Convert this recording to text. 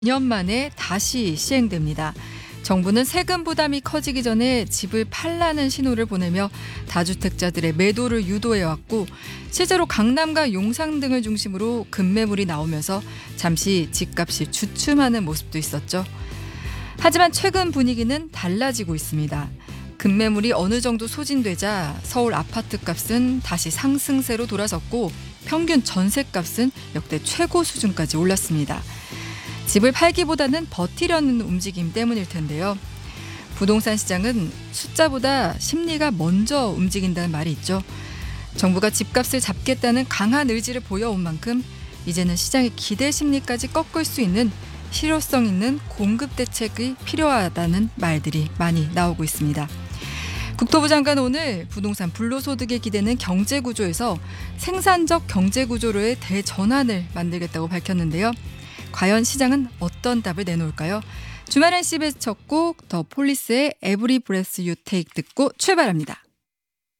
2년 만에 다시 시행됩니다. 정부는 세금 부담이 커지기 전에 집을 팔라는 신호를 보내며 다주택자들의 매도를 유도해왔고, 실제로 강남과 용산 등을 중심으로 급매물이 나오면서 잠시 집값이 주춤하는 모습도 있었죠. 하지만 최근 분위기는 달라지고 있습니다. 급매물이 어느 정도 소진되자 서울 아파트값은 다시 상승세로 돌아섰고, 평균 전세값은 역대 최고 수준까지 올랐습니다. 집을 팔기보다는 버티려는 움직임 때문일 텐데요. 부동산 시장은 숫자보다 심리가 먼저 움직인다는 말이 있죠. 정부가 집값을 잡겠다는 강한 의지를 보여온 만큼 이제는 시장의 기대 심리까지 꺾을 수 있는 실효성 있는 공급 대책이 필요하다는 말들이 많이 나오고 있습니다. 국토부 장관 오늘 부동산 불로소득에 기대는 경제구조에서 생산적 경제구조로의 대전환을 만들겠다고 밝혔는데요. 과연 시장은 어떤 답을 내놓을까요? 주말엔 CBS 첫 곡 더 폴리스의 Every Breath You Take 듣고 출발합니다.